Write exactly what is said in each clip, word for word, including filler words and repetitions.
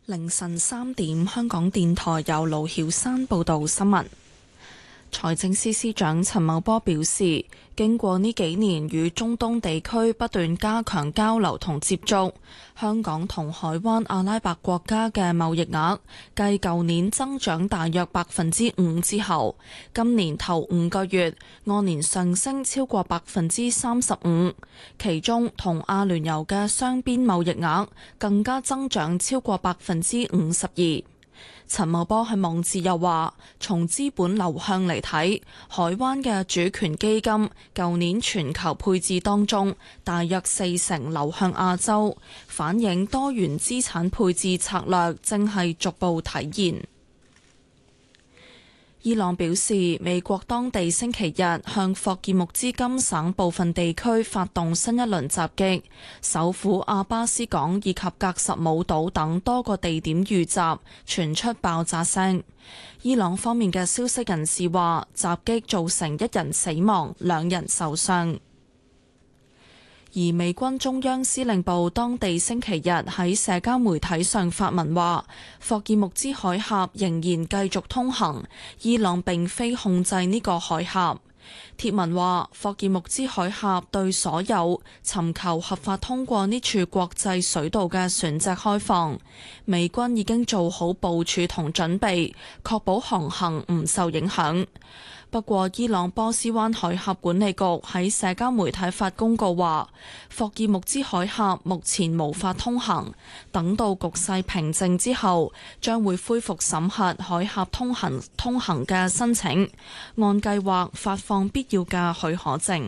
凌晨三點，香港電台由盧曉山報道新聞。財政司司長陳茂波表示，經過呢幾年與中東地區不斷加強交流同接觸，香港同海灣阿拉伯國家嘅貿易額繼舊年增長大約百分之五之後，今年頭五個月按年上升超過百分之三十五，其中同阿聯酋嘅雙邊貿易額更加增長超過百分之五十二。陳茂波喺網誌又話，從資本流向嚟睇，海灣嘅主權基金舊年全球配置當中，大約四成流向亞洲，反映多元資產配置策略正係逐步體現。伊朗表示，美國當地星期日向霍爾木茲金省部分地區發動新一輪襲擊，首府阿巴斯港以及格什姆島等多個地點遇襲，傳出爆炸聲。伊朗方面嘅消息人士話，襲擊造成一人死亡，兩人受傷。而美軍中央司令部當地星期日喺社交媒體上發文話，霍爾木茲海峽仍然繼續通行，伊朗並非控制呢個海峽。貼文話，霍爾木茲海峽對所有尋求合法通過呢處國際水道嘅船隻開放，美軍已經做好部署同準備，確保航行唔受影響。不過，伊朗波斯灣海峽管理局喺社交媒體發公告話，霍爾木茲海峽目前無法通行，等到局勢平靜之後，將會恢復審核海峽通行通行嘅申請，按計劃發放必要嘅許可證。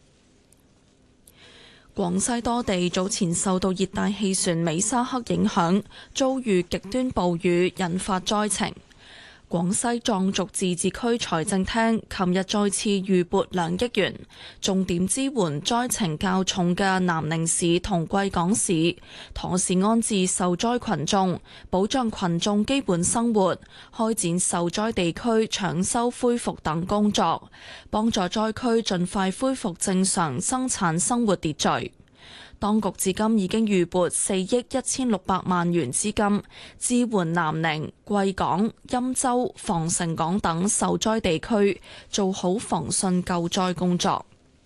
廣西多地早前受到熱帶氣旋美沙克影響，遭遇極端暴雨，引發災情。廣西壯族自治區財政廳琴日再次預撥兩億元，重點支援災情較重嘅南寧市同貴港市，妥善安置受災群眾，保障群眾基本生活，開展受災地區搶修恢復等工作，幫助災區盡快恢復正常生產生活秩序。當局至今已經預撥四億一千六百萬元資金，支援南寧、貴港、欽州、防城港等受災地區，做好防汛救災工作。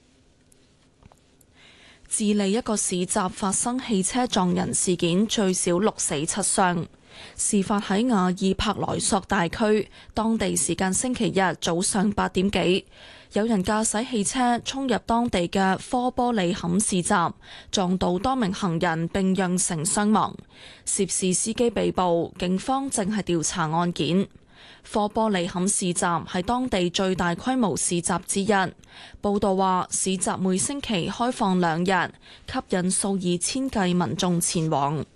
智利一個市集發生汽車撞人事件，最少六死七傷。事發喺亞爾柏萊索大區，當地時間星期日早上八點幾，有人駕駛汽車衝入當地嘅科波里坎市集，撞到多名行人並釀成傷亡。涉事司機被捕，警方正係調查案件。科波里坎市集係當地最大規模市集之一。報道話，市集每星期開放兩日，吸引數以千計民眾前往。